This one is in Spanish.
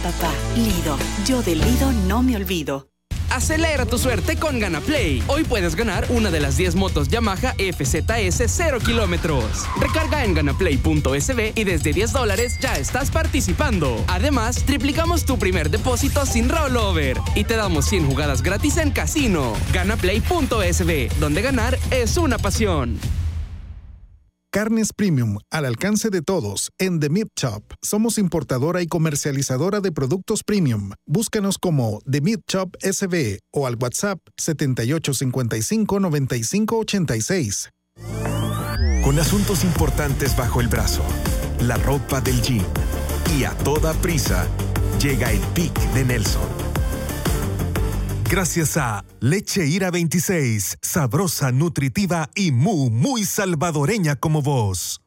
Papá, Lido. Yo de Lido no me olvido. Acelera tu suerte con GanaPlay. Hoy puedes ganar una de las 10 motos Yamaha FZS 0 kilómetros. Recarga en ganaplay.sb y desde $10 ya estás participando. Además, triplicamos tu primer depósito sin rollover y te damos 100 jugadas gratis en casino. Ganaplay.sb, donde ganar es una pasión. Carnes Premium, al alcance de todos, en The Meat Shop. Somos importadora y comercializadora de productos premium. Búscanos como The Meat Shop SB o al WhatsApp 7855-9586. Con asuntos importantes bajo el brazo, la ropa del gym y a toda prisa, llega el pic de Nelson. Gracias a Leche Ira 26, sabrosa, nutritiva y muy salvadoreña como vos.